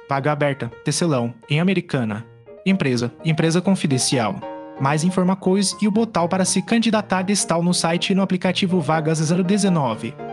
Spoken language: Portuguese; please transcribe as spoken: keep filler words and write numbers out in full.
Vaga aberta, tecelão, em Americana. Empresa, empresa confidencial. Mais informações e o botão para se candidatar está no site e no aplicativo Vagas zero dezenove.